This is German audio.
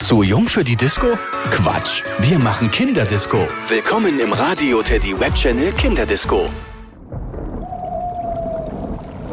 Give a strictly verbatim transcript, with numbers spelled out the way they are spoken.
Zu jung für die Disco? Quatsch, wir machen Kinderdisco. Willkommen im Radio Teddy Webchannel Kinderdisco.